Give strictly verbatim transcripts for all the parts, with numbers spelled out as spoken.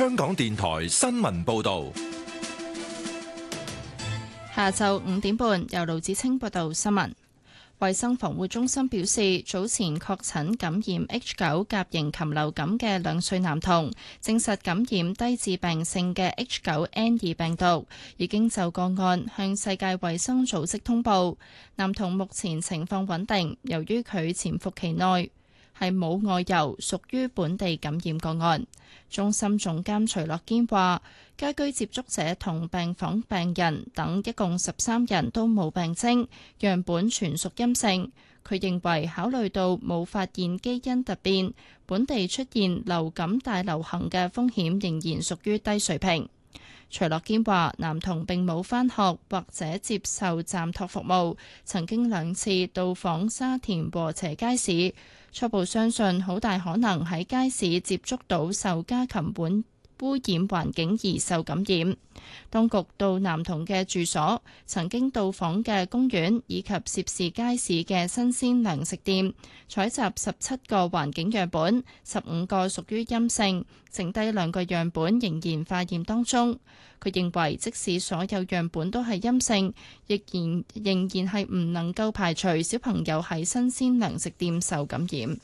香港電台新聞報道。 下晝五點半，由盧子清報道新聞。衛生防護中心表示，早前確診感染 H 九 甲型禽流感嘅兩歲男童，證實感染低致病性嘅 H 九 N 二 病毒，已經就個案向世界衛生組織通報。男童目前情況穩定，由於佢潛伏期內係冇外遊，屬於本地感染個案。中心總監徐樂堅話，家居接觸者同病房病人等一共十三人都冇病徵，樣本全屬陰性。佢認為考慮到冇發現基因突變，本地出現流感大流行嘅風險仍然屬於低水平。徐樂堅話，男童並冇返學或者接受暫託服務，曾經兩次到訪沙田禾輋街市，初步相信好大可能喺街市接觸到受家禽碗污染環境而受感染。當局到男童嘅住所、曾經到訪嘅公園以及涉事街市嘅新鮮糧食店，採集十七個環境樣本，十五個屬於陰性，剩低兩個樣本仍然化驗當中。佢認為，即使所有樣本都係陰性，亦然仍然係唔能夠排除小朋友喺新鮮糧食店受感染。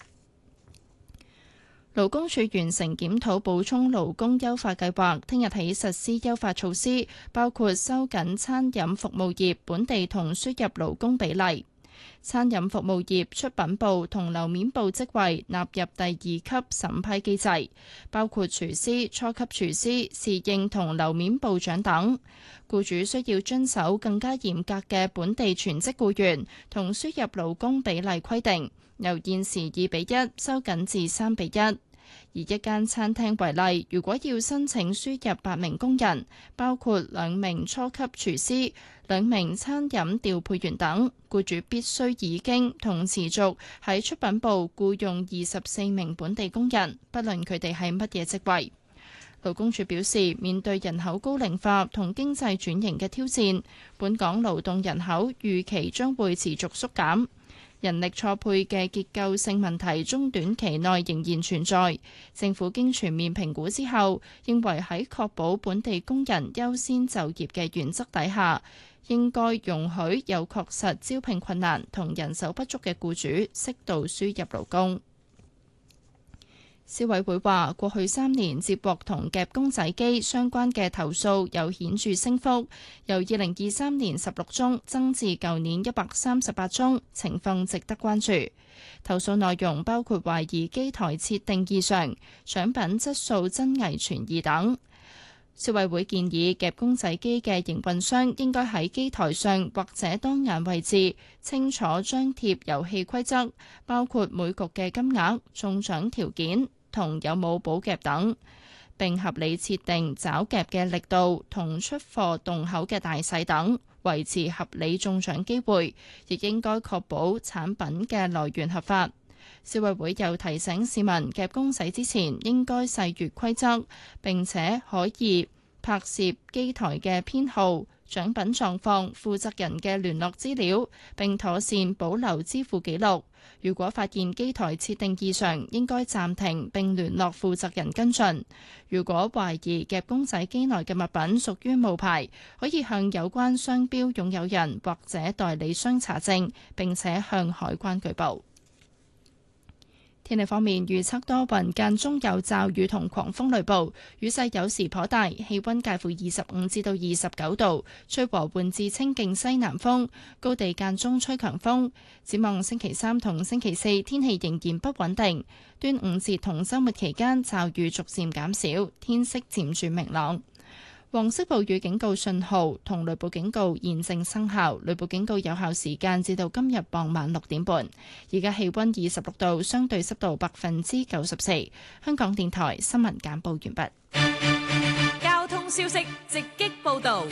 勞工處完成檢討補充勞工優化計劃，聽日起實施優化措施，包括收緊餐飲服務業本地同輸入勞工比例。餐飲服務業出品部同樓面部職位納入第二級審批機制，包括廚師、初級廚師、侍應同樓面部長等。僱主需要遵守更加嚴格嘅本地全職僱員同輸入勞工比例規定，由現時二比一收緊至三比一。而一間餐廳為例，如果要申請輸入八名工人，包括兩名初級廚師、兩名餐飲調配員等，僱主必須已經同持續喺出品部僱用二十四名本地工人，不論佢哋係乜嘢職位。勞工處表示，面對人口高齡化同經濟轉型嘅挑戰，本港勞動人口預期將會持續縮減。人力錯配嘅結構性問題中短期內仍然存在，政府經全面評估之後，認為喺確保本地工人優先就業嘅原則底下，應該容許有確實招聘困難同人手不足嘅僱主適度輸入勞工。消委會話，過去三年接獲同夾公仔機相關嘅投訴有顯著升幅，由二零二三年十六宗增至舊年一百三十八宗，情況值得關注。投訴內容包括懷疑機台設定異常、獎品質素真偽存疑等。消委會建議夾公仔機嘅營運商應該喺機台上或者當眼位置清楚張貼遊戲規則，包括每局嘅金額、中獎條件同有冇補夾等，並合理設定找夾嘅力度同出貨洞口嘅大細等，維持合理中獎機會，亦應該確保產品嘅來源合法。消委會又提醒市民夾公仔之前應該細閱規則，並且可以拍攝機台嘅編號、獎品狀況、負責人嘅聯絡資料，並妥善保留支付記錄。如果發現機台設定異常，應該暫停並聯絡負責人跟進。如果懷疑夾公仔機內嘅物品屬於冒牌，可以向有關商標擁有人或者代理商查證，並且向海關舉報。天氣方面，預測多雲，間中有驟雨同狂風雷暴，雨勢有時頗大，氣溫介乎二十五至到二十九度，吹和緩至清勁西南風，高地間中吹強風。展望星期三同星期四，天氣仍然不穩定。端午節同週末期間，驟雨逐漸減少，天色漸轉明朗。黃色暴雨警告信號同雷暴警告現正生效，雷暴警告有效時間至到今日傍晚六點半。而家氣溫二十六度，相對濕度百分之九十四。香港電台新聞簡報完畢。 交通消息直擊報道。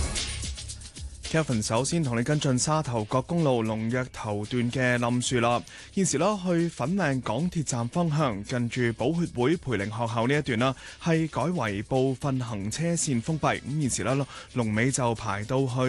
Kevin 首先同你跟進沙頭角公路龍躍頭段嘅冧樹啦。現時啦，去粉嶺港鐵站方向近住寶血會培靈學校呢一段啦，係改為部分行車線封閉。咁現時啦，龍尾就排到去